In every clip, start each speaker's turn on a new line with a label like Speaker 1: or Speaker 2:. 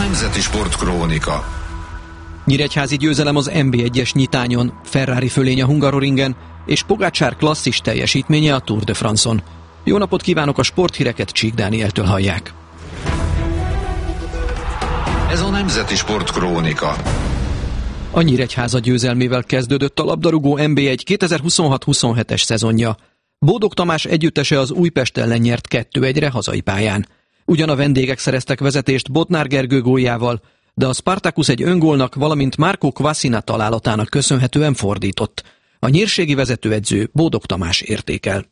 Speaker 1: Nemzeti Sportkrónika.
Speaker 2: Nyíregyházi győzelem az NB1-es nyitányon, Ferrari fölény a Hungaroringen, és Pogačar klasszis teljesítménye a Tour de France-on. Jó napot kívánok, a sporthíreket Csík Dánieltől hallják.
Speaker 1: Ez a Nemzeti Sportkrónika.
Speaker 2: A Nyíregyháza győzelmével kezdődött a labdarúgó NB1 2026-27-es szezonja. Bódog Tamás együttese az Újpest ellen nyert 2-1-re hazai pályán. Ugyan a vendégek szereztek vezetést Botnár Gergő góljával, de a Spartacus egy öngólnak, valamint Marco Kvasina találatának köszönhetően fordított. A nyírségi vezetőedző Bódog Tamás értékel.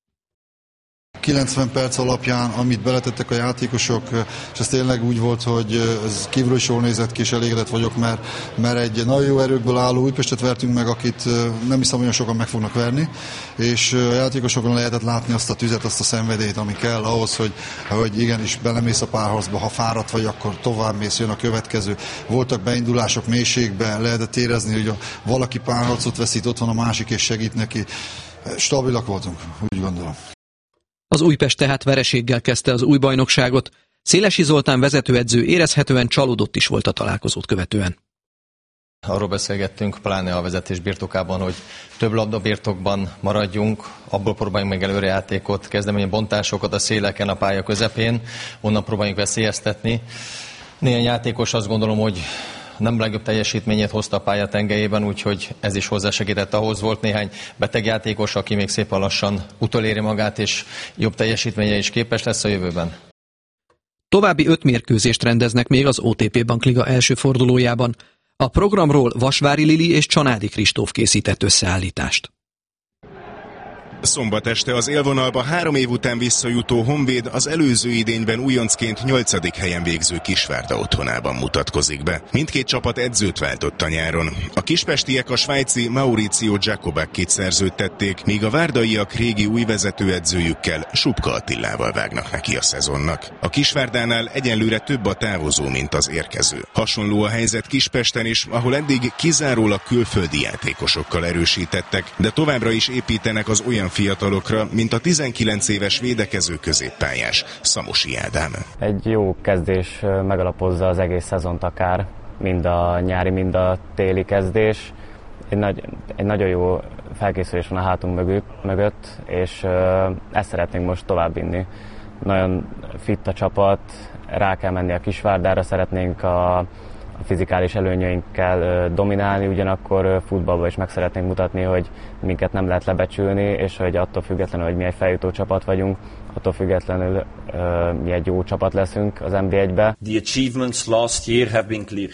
Speaker 3: 90 perc alapján, amit beletettek a játékosok, és ez tényleg úgy volt, hogy ez kívülről is jól nézett ki, és elégedett vagyok, mert egy nagyon jó erőkből álló Újpestet vertünk meg, akit nem hiszem olyan sokan meg fognak verni, és a játékosokon lehetett látni azt a tüzet, azt a szenvedélyt, ami kell ahhoz, hogy igenis belemész a párharcba, ha fáradt vagy, akkor tovább mész, jön a következő. Voltak beindulások mélységbe, lehetett érezni, hogy valaki párharcot veszít, ott van a másik és segít neki. Stabilak voltunk, úgy gondolom.
Speaker 2: Az Újpest tehát vereséggel kezdte az új bajnokságot. Szélesi Zoltán vezetőedző érezhetően csalódott is volt a találkozót követően.
Speaker 4: Arról beszélgettünk, pláne a vezetés birtokában, hogy több labda birtokban maradjunk, abból próbáljunk meg előrejátékot, kezdeményező bontásokat a széleken, a pálya közepén, onnan próbáljunk veszélyeztetni. Néhány játékos azt gondolom, hogy nem legjobb teljesítményét hozta a pálya tengelyében, úgyhogy ez is hozzásegített ahhoz. Volt néhány beteg játékos, aki még szépen lassan utoléri magát, és jobb teljesítménye is képes lesz a jövőben.
Speaker 2: További 5 mérkőzést rendeznek még az OTP Bankliga első fordulójában. A programról Vasvári Lili és Csanádi Kristóf készített összeállítást.
Speaker 5: Szombat este az élvonalba 3 év után visszajutó Honvéd az előző idényben újoncként 8. helyen végző Kisvárda otthonában mutatkozik be. Mindkét csapat edzőt váltott a nyáron. A kispestiek a svájci Mauricio Giacobaccit szerződtették, míg a várdaiak régi új vezetőedzőjükkel, Subka Attilával vágnak neki a szezonnak. A Kisvárdánál egyenlőre több a távozó, mint az érkező. Hasonló a helyzet Kispesten is, ahol eddig kizárólag külföldi játékosokkal erősítettek, de továbbra is építenek az olyan fiatalokra, mint a 19 éves védekező középpályás Szamosi Ádám.
Speaker 6: Egy jó kezdés megalapozza az egész szezont akár, mind a nyári, mind a téli kezdés. Egy nagyon jó felkészülés van a hátunk mögött, és ezt szeretnénk most továbbvinni. Nagyon fit a csapat, rá kell menni a Kisvárdára, szeretnénk a fizikális előnyeinkkel dominálni, ugyanakkor futballban is meg szeretnénk mutatni, hogy minket nem lehet lebecsülni, és hogy attól függetlenül, hogy mi egy feljutó csapat vagyunk, attól függetlenül mi egy jó csapat leszünk az NB1-be.
Speaker 7: The achievements last year have been clear.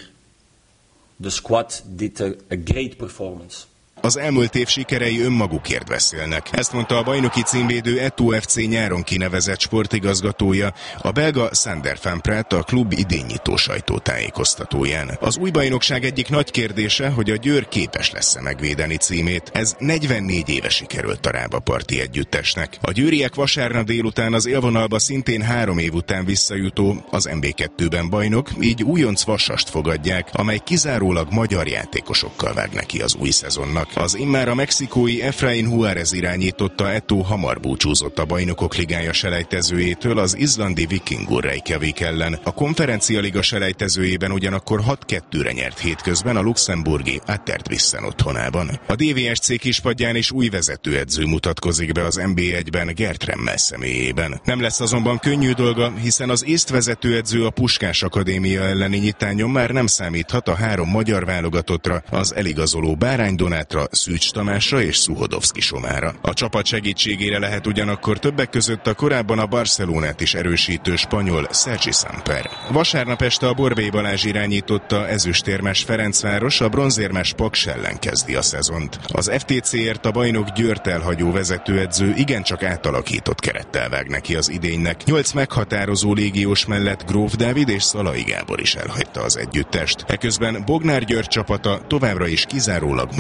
Speaker 7: The squad did a great performance.
Speaker 5: Az elmúlt év sikerei önmagukért beszélnek. Ezt mondta a bajnoki címvédő Eto'o FC nyáron kinevezett sportigazgatója, a belga Sander van Praat a klub idénynyitó sajtótájékoztatóján. Az új bajnokság egyik nagy kérdése, hogy a Győr képes lesz-e megvédeni címét. Ez 44 éve sikerült a Rába-parti együttesnek. A győriek vasárnap délután az élvonalba szintén 3 év után visszajutó, az NB2-ben bajnok, így újonc Vasast fogadják, amely kizárólag magyar játékosokkal vág neki az új szezonnak. Az immár a mexikói Efraín Juárez irányította Eto'o hamar búcsúzott a Bajnokok Ligája selejtezőjétől az izlandi Vikingur Reykjavik ellen. A Konferencia-liga selejtezőjében ugyanakkor 6-2-re nyert hétközben a luxemburgi Attertvissen otthonában. A DVSC kispadján is új vezetőedző mutatkozik be az NB1-ben Gert Remmel személyében. Nem lesz azonban könnyű dolga, hiszen az észt vezetőedző a Puskás Akadémia elleni nyitányon már nem számíthat a 3 magyar válogatottra, az eligazoló Bárány Donátra, Szűcs Tamásra és Szuhodovszki Somára. A csapat segítségére lehet ugyanakkor többek között a korábban a Barcelonát is erősítő spanyol Sergi Samper. Vasárnap este a Borbély Balázs irányította ezüstérmes Ferencváros a bronzérmes Paks ellen kezdi a szezont. Az FTC-ért a bajnok Győrt elhagyó vezetőedző igencsak átalakított kerettel vág neki az idénynek. 8 meghatározó légiós mellett Gróf Dávid és Szalai Gábor is elhagyta az együttest. Eközben Bognár György csapata továbbra is kizárólag magyar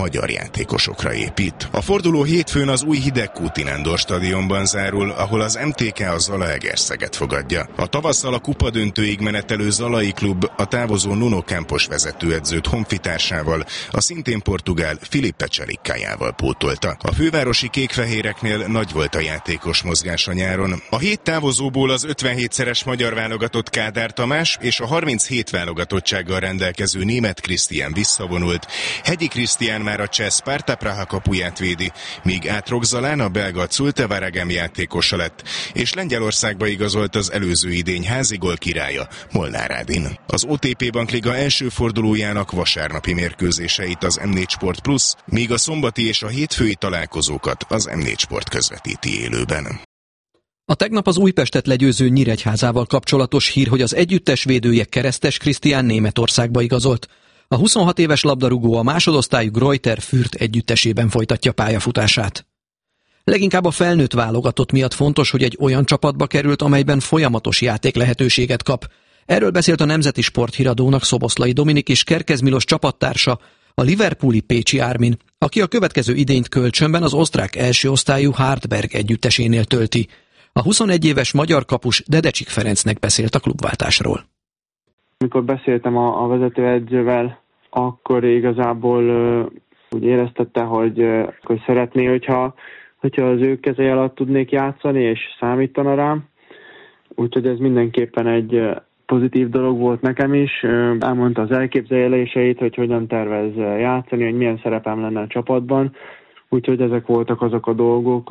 Speaker 5: játékosokra épít. A forduló hétfőn az új Hidegkúti Nándor stadionban zárul, ahol az MTK a Zalaegerszeget fogadja. A tavasszal a kupadöntőig menetelő Zalai klub a távozó Nuno Campos vezetőedzőt honfitársával, a szintén portugál Filipe Cselikkájával pótolta. A fővárosi kékfehéreknél nagy volt a játékos mozgás a nyáron. A 7 távozóból az 57-szeres magyar válogatott Kádár Tamás és a 37 válogatottsággal rendelkező német Krisztián visszavonult. Hegyi Krisztián már a cseh Sparta Praha kapuját védi, míg Átrok Zalán a belga Zulte Waregem játékosa lett, és Lengyelországba igazolt az előző idény házigól királya, Molnár Ádin. Az OTP Bankliga első fordulójának vasárnapi mérkőzéseit az M4 Sport Plus, míg a szombati és a hétfői találkozókat az M4 Sport közvetíti élőben.
Speaker 2: A tegnap az Újpestet legyőző Nyíregyházával kapcsolatos hír, hogy az együttes védője Keresztes Krisztián Németországba igazolt. A 26 éves labdarúgó a másodosztályú Greuther Fürth együttesében folytatja pályafutását. Leginkább a felnőtt válogatott miatt fontos, hogy egy olyan csapatba került, amelyben folyamatos játék lehetőséget kap. Erről beszélt a Nemzeti Sporthíradónak Szoboszlai Dominik és Kerkez Milos csapattársa, a liverpooli Pécsi Ármin, aki a következő idényt kölcsönben az osztrák első osztályú Hartberg együttesénél tölti. A 21 éves magyar kapus Dedecsik Ferencnek beszélt a klubváltásról.
Speaker 8: Amikor beszéltem a vezetőedzővel, akkor igazából úgy éreztette, hogy szeretné, hogyha az ő kezei alatt tudnék játszani, és számítana rám. Úgyhogy ez mindenképpen egy pozitív dolog volt nekem is. Elmondta az elképzeléseit, hogy hogyan tervez játszani, hogy milyen szerepem lenne a csapatban. Úgyhogy ezek voltak azok a dolgok,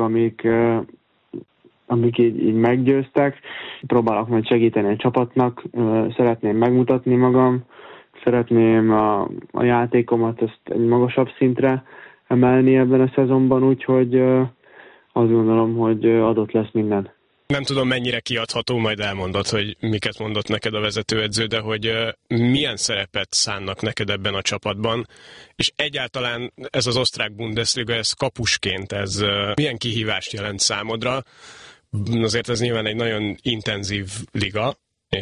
Speaker 8: amik így meggyőztek. Próbálok majd segíteni a csapatnak, szeretném megmutatni magam, szeretném a játékomat ezt egy magasabb szintre emelni ebben a szezonban, úgyhogy azt gondolom, hogy adott lesz minden.
Speaker 9: Nem tudom, mennyire kiadható, majd elmondod, hogy miket mondott neked a vezetőedző, de hogy milyen szerepet szánnak neked ebben a csapatban, és egyáltalán ez az osztrák Bundesliga, ez kapusként, ez milyen kihívást jelent számodra? Azért ez nyilván egy nagyon intenzív liga,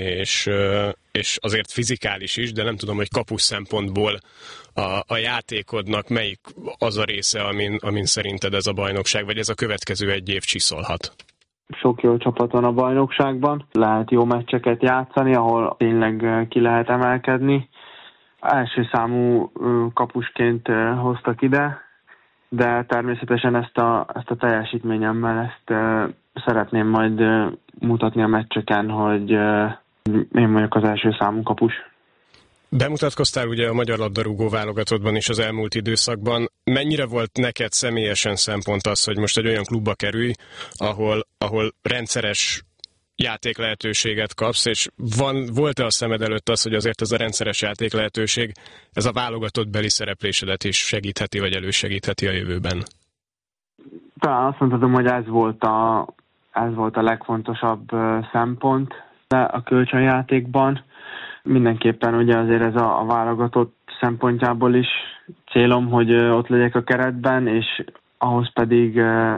Speaker 9: és azért fizikális is, de nem tudom, hogy kapus szempontból a játékodnak melyik az a része, amin szerinted ez a bajnokság, vagy ez a következő egy év csiszolhat?
Speaker 8: Sok jó csapat van a bajnokságban, lehet jó meccseket játszani, ahol tényleg ki lehet emelkedni. Első számú kapusként hoztak ide, de természetesen ezt a teljesítményemmel ezt szeretném majd mutatni a meccseken, hogy én vagyok az első számú kapus.
Speaker 9: Bemutatkoztál ugye a magyar labdarúgó válogatottban is az elmúlt időszakban. Mennyire volt neked személyesen szempont az, hogy most egy olyan klubba kerülj, ahol rendszeres játék lehetőséget kapsz, és volt-e a szemed előtt az, hogy azért ez a rendszeres játék lehetőség, ez a válogatott beli szereplésedet is segítheti, vagy elősegítheti a jövőben?
Speaker 8: Talán azt mondhatom, hogy ez volt a legfontosabb szempont a kölcsönjátékban. Mindenképpen ugye azért ez a válogatott szempontjából is célom, hogy ott legyek a keretben, és ahhoz pedig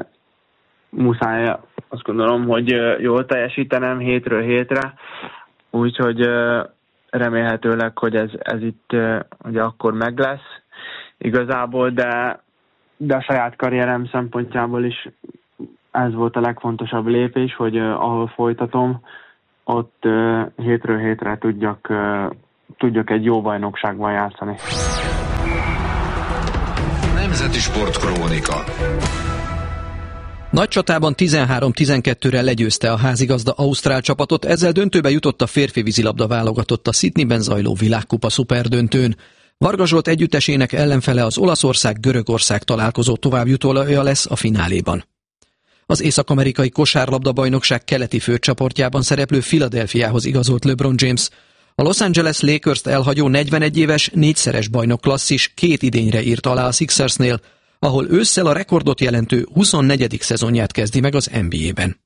Speaker 8: muszáj azt gondolom, hogy jól teljesítenem hétről hétre, úgyhogy remélhetőleg, hogy ez itt ugye akkor meg lesz igazából, de a saját karrierem szempontjából is ez volt a legfontosabb lépés, hogy ahol folytatom, ott hétről hétre tudjak egy jó bajnokságban játszani.
Speaker 1: Nemzeti Sportkrónika.
Speaker 2: Nagy csatában 13-12-re legyőzte a házigazda ausztrál csapatot, ezzel döntőbe jutott a férfi vízilabda válogatott a Sydneyben zajló világkupa szuperdöntőn. Varga Zsolt együttesének ellenfele az Olaszország-Görögország találkozó továbbjutója lesz a fináléban. Az észak-amerikai kosárlabda-bajnokság keleti főcsoportjában szereplő Philadelphiához igazolt LeBron James. A Los Angeles Lakers-t elhagyó 41 éves, 4-szeres bajnok klasszis 2 idényre írt alá a Sixersnél, ahol ősszel a rekordot jelentő 24. szezonját kezdi meg az NBA-ben.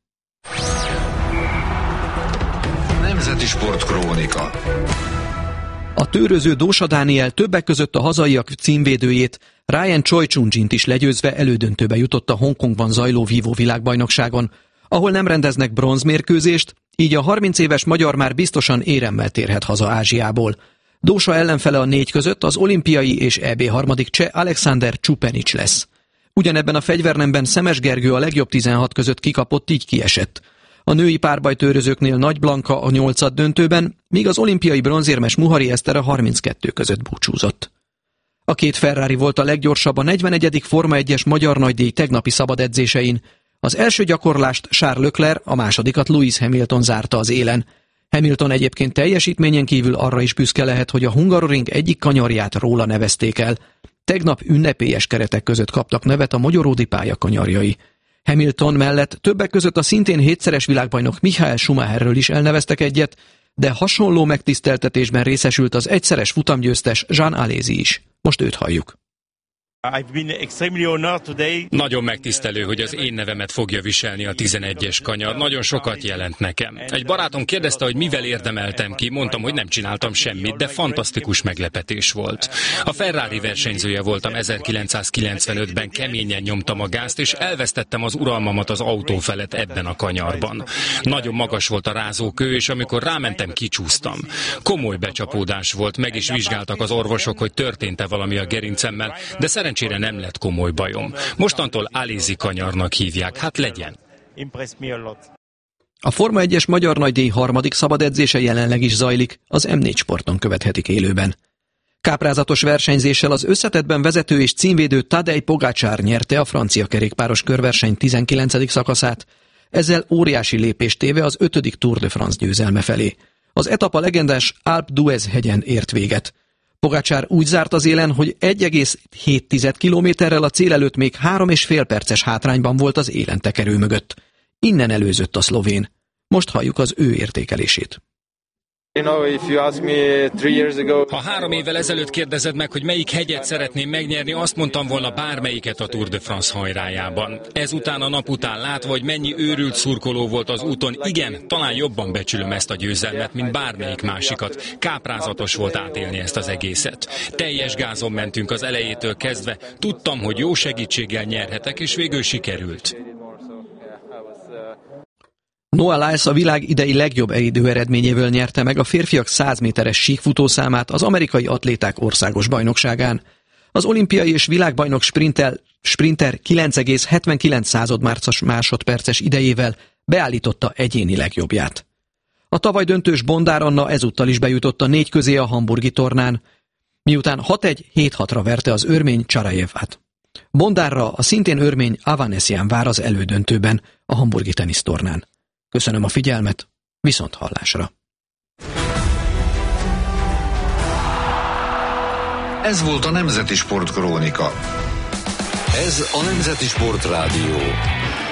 Speaker 1: Nemzeti Sportkrónika.
Speaker 2: A tőröző Dósa Dániel többek között a hazaiak címvédőjét, Ryan Choi Chun-jint is legyőzve elődöntőbe jutott a Hongkongban zajló vívó világbajnokságon, ahol nem rendeznek bronzmérkőzést, így a 30 éves magyar már biztosan éremmel térhet haza Ázsiából. Dósa ellenfele a 4 között az olimpiai és EB harmadik cseh Alexander Csupenics lesz. Ugyanebben a fegyvernemben Szemes Gergő a legjobb 16 között kikapott, így kiesett. A női párbajtőrözőknél Nagy Blanka a 8. döntőben, míg az olimpiai bronzérmes Muhari Eszter a 32 között búcsúzott. A 2 Ferrari volt a leggyorsabb a 41. Forma 1-es magyar nagydíj tegnapi szabad edzésein. Az első gyakorlást Charles Leclerc, a másodikat Lewis Hamilton zárta az élen. Hamilton egyébként teljesítményen kívül arra is büszke lehet, hogy a Hungaroring egyik kanyarját róla nevezték el. Tegnap ünnepélyes keretek között kaptak nevet a magyaródi pálya kanyarjai. Hamilton mellett többek között a szintén 7-szeres világbajnok Michael Schumacherről is elneveztek egyet, de hasonló megtiszteltetésben részesült az egyszeres futamgyőztes Jean Alesi is. Most őt halljuk.
Speaker 10: Nagyon megtisztelő, hogy az én nevemet fogja viselni a 11-es kanyar. Nagyon sokat jelent nekem. Egy barátom kérdezte, hogy mivel érdemeltem ki. Mondtam, hogy nem csináltam semmit, de fantasztikus meglepetés volt. A Ferrari versenyzője voltam 1995-ben, keményen nyomtam a gázt, és elvesztettem az uralmamat az autó felett ebben a kanyarban. Nagyon magas volt a rázókő, és amikor rámentem, kicsúsztam. Komoly becsapódás volt, meg is vizsgáltak az orvosok, hogy történt-e valami a gerincemmel, de szerencsére nem lett komoly bajom. Mostantól Alesi kanyarnak hívják, hát legyen.
Speaker 2: A Forma 1-es magyar nagydíj harmadik szabad edzése jelenleg is zajlik, az M4 Sporton követhetik élőben. Káprázatos versenyzéssel az összetettben vezető és címvédő Tadej Pogačar nyerte a francia kerékpáros körverseny 19. szakaszát, ezzel óriási lépést téve az 5. Tour de France győzelme felé. Az etapa legendás Alpe d'Huez hegyen ért véget. Pogačar úgy zárt az élen, hogy 1,7 kilométerrel a cél előtt még 3,5 perces hátrányban volt az élen tekerő mögött. Innen előzött a szlovén. Most halljuk az ő értékelését.
Speaker 10: Ha 3 évvel ezelőtt kérdezed meg, hogy melyik hegyet szeretném megnyerni, azt mondtam volna bármelyiket a Tour de France hajrájában. Ezután a nap után látva, hogy mennyi őrült szurkoló volt az úton, igen, talán jobban becsülöm ezt a győzelmet, mint bármelyik másikat. Káprázatos volt átélni ezt az egészet. Teljes gázon mentünk az elejétől kezdve, tudtam, hogy jó segítséggel nyerhetek, és végül sikerült.
Speaker 2: Noah Lyles a világ idei legjobb időeredményével nyerte meg a férfiak 100 méteres síkfutószámát az amerikai atléták országos bajnokságán. Az olimpiai és világbajnok sprinter 9,79 másodperces idejével beállította egyéni legjobbját. A tavaly döntős Bondár Anna ezúttal is bejutott a 4 közé a hamburgi tornán, miután 6-1-7-6-ra verte az örmény Csarajevát. Bondárra a szintén örmény Avanesian vár az elődöntőben a hamburgi tenisztornán. Köszönöm a figyelmet, viszont hallásra!
Speaker 1: Ez volt a Nemzeti Sport Krónika. Ez a Nemzeti Sport Rádió.